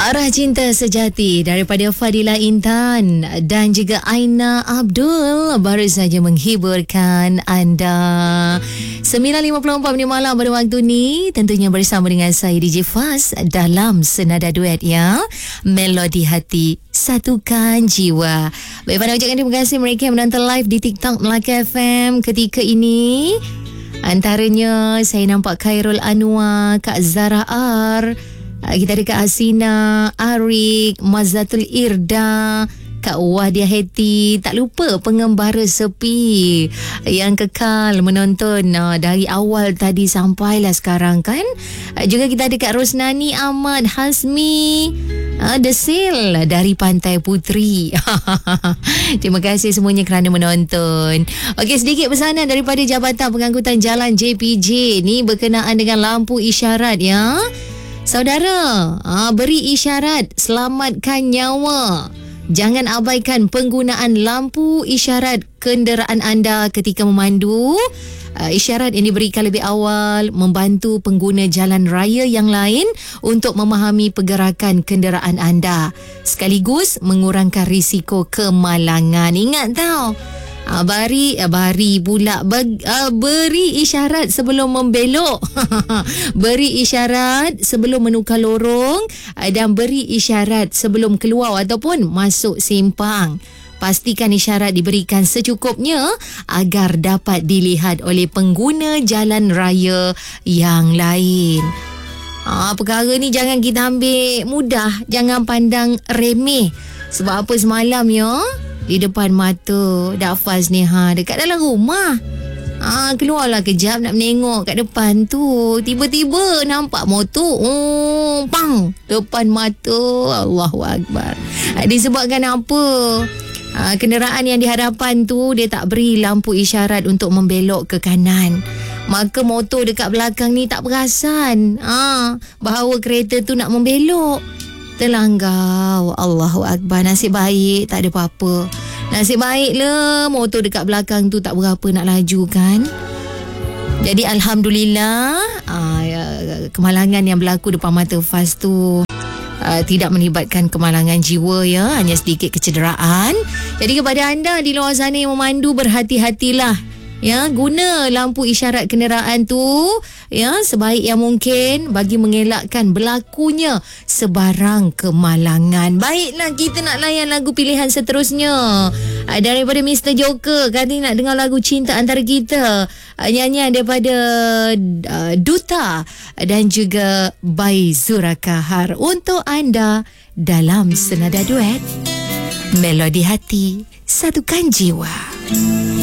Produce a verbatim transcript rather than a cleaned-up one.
Arah Cinta Sejati daripada Fadila Intan dan juga Aina Abdul baru saja menghiburkan anda. sembilan lima puluh empat minit malam pada waktu ni, tentunya bersama dengan saya D J Faz dalam Senada Duet ya. Melodi Hati Satukan Jiwa. Baik, pada ucapkan terima kasih mereka yang menonton live di TikTok Melaka F M ketika ini. Antaranya saya nampak Khairul Anwar, Kak Zara R, kita ada Kak Hasina, Arik, Mazatul Irda, Kak Wahdia Heti, tak lupa pengembara sepi yang kekal menonton uh, dari awal tadi sampailah sekarang kan. Uh, juga kita ada Kak Rosnani Ahmad Hasmi, uh, The Seal dari Pantai Puteri. Terima kasih semuanya kerana menonton. Okey, sedikit pesanan daripada Jabatan Pengangkutan Jalan J P J ni berkenaan dengan lampu isyarat ya. Saudara, aa, beri isyarat, selamatkan nyawa. Jangan abaikan penggunaan lampu isyarat kenderaan anda ketika memandu. Aa, isyarat yang diberikan lebih awal membantu pengguna jalan raya yang lain untuk memahami pergerakan kenderaan anda, sekaligus mengurangkan risiko kemalangan. Ingat tau, Ah, bari, ah, bari pula bag, ah, beri isyarat sebelum membelok. Beri isyarat sebelum menukar lorong, ah, dan beri isyarat sebelum keluar ataupun masuk simpang. Pastikan isyarat diberikan secukupnya agar dapat dilihat oleh pengguna jalan raya yang lain. Ah, perkara ni jangan kita ambil mudah, jangan pandang remeh. Sebab apa semalam ya, di depan mata Dafaz ni ha, dekat dalam rumah, ha, keluarlah kejap nak menengok kat depan tu, tiba-tiba nampak motor, oh, pang, depan mata. Allahu Akbar. Ha, disebabkan apa? Ha, kenderaan yang di hadapan tu dia tak beri lampu isyarat untuk membelok ke kanan. Maka motor dekat belakang ni tak perasan ha, bahawa kereta tu nak membelok. Terlanggar. Allahu Akbar. Nasib baik tak ada apa-apa. Nasib baiklah motor dekat belakang tu tak berapa nak laju kan. Jadi Alhamdulillah, aa, kemalangan yang berlaku depan mata Faz tu aa, tidak melibatkan kemalangan jiwa ya, hanya sedikit kecederaan. Jadi kepada anda di luar sana yang memandu, berhati-hatilah ya, guna lampu isyarat kenderaan tu ya sebaik yang mungkin bagi mengelakkan berlakunya sebarang kemalangan. Baiklah, kita nak layan lagu pilihan seterusnya daripada Mister Joker. Kali nak dengar lagu Cinta Antara Kita, nyanyian daripada uh, Duta dan juga Bai Zurakahar untuk anda dalam Senada Duet Melodi Hati Satukan Jiwa.